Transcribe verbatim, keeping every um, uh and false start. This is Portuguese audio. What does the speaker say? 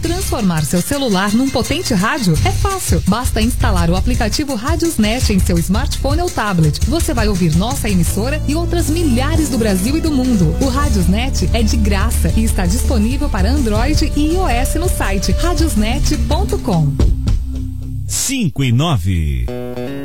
Transformar seu celular num potente rádio é fácil. Basta instalar o aplicativo Radiosnet em seu smartphone ou tablet. Você vai ouvir nossa emissora e outras milhares do Brasil e do mundo. O Radiosnet é de graça e está disponível para Android e iOS no site radiosnet ponto com. cinco e nove.